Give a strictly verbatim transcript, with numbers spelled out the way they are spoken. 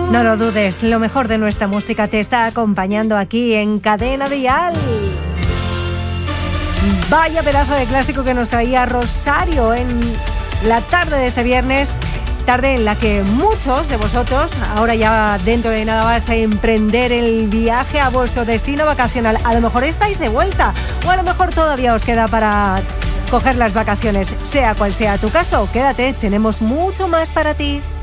No lo dudes, lo mejor de nuestra música te está acompañando aquí en Cadena Dial. Vaya pedazo de clásico que nos traía Rosario en la tarde de este viernes, tarde en la que muchos de vosotros, ahora ya dentro de nada vas a emprender el viaje a vuestro destino vacacional. A lo mejor estáis de vuelta o a lo mejor todavía os queda para coger las vacaciones. Sea cual sea tu caso, quédate, tenemos mucho más para ti.